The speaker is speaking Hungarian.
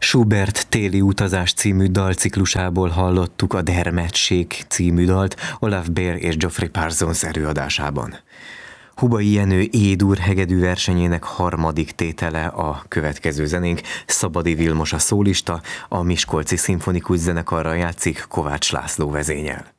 Schubert Téli utazás című dalciklusából hallottuk a Dermetség című dalt Olaf Behr és Geoffrey Parsons előadásában. Hubai Jenő E-dur hegedű versenyének harmadik tétele a következő zenénk. Szabadi Vilmos a szólista, a Miskolci Szimfonikus Zenekarral játszik Kovács László vezényel.